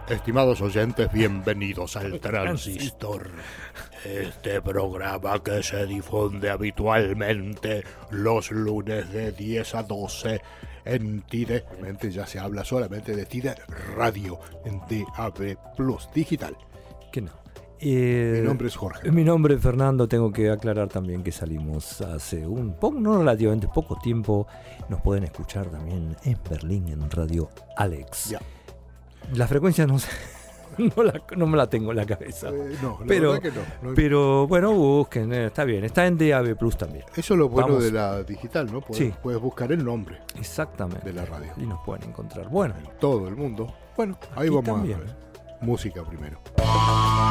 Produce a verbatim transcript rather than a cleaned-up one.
Estimados oyentes, bienvenidos al Transistor. Este programa que se difunde habitualmente los lunes de diez a doce en TIDE. Realmente ya se habla solamente de TIDE Radio en D A B Plus Digital. Que no. Eh, mi nombre es Jorge. Mi nombre es Fernando. Tengo que aclarar también que salimos hace un poco, no relativamente poco tiempo. Nos pueden escuchar también en Berlín en Radio Alex. Ya. La frecuencia no sé, no, la, no me la tengo en la cabeza. Eh, no, la pero, verdad que no, no. Pero bueno, busquen, eh, está bien. Está en D A B Plus también. Eso es lo bueno Vamos. de la digital, ¿no? Puedes, Sí. puedes buscar el nombre Exactamente. de la radio. Y nos pueden encontrar. Bueno, En todo el mundo. Bueno, ahí aquí vamos también. a ver. Música primero.